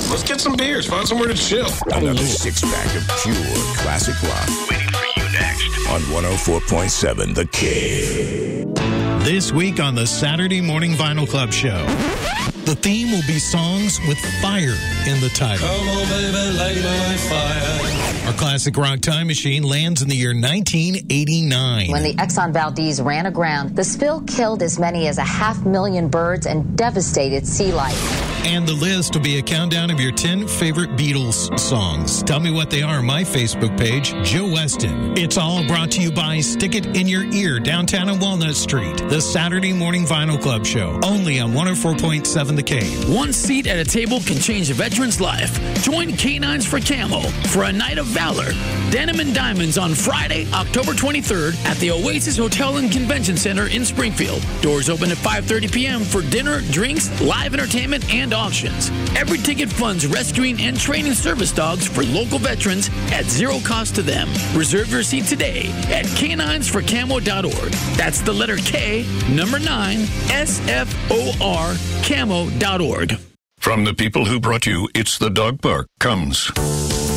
Let's get some beers. Find somewhere to chill. Another six-pack of pure classic rock. Waiting for you next. On 104.7 The Kid. This week on the Saturday Morning Vinyl Club Show, the theme will be songs with fire in the title. Come on, baby, light my fire. Our classic rock time machine lands in the year 1989. When the Exxon Valdez ran aground, the spill killed as many as 500,000 birds and devastated sea life. And the list will be a countdown of your 10 favorite Beatles songs. Tell me what they are on my Facebook page, Joe Weston. It's all brought to you by Stick It in Your Ear, downtown on Walnut Street. The Saturday Morning Vinyl Club Show, only on 104.7 The K. One seat at a table can change a veteran's life. Join Canines for Camo for a night of valor. Denim and Diamonds on Friday, October 23rd at the Oasis Hotel and Convention Center in Springfield. Doors open at 5:30 p.m. for dinner, drinks, live entertainment, and auctions. Every ticket funds rescuing and training service dogs for local veterans at zero cost to them. Reserve your seat today at caninesforcamo.org. That's the letter K, number 9, SFOR, camo.org. From the people who brought you It's the Dog Park comes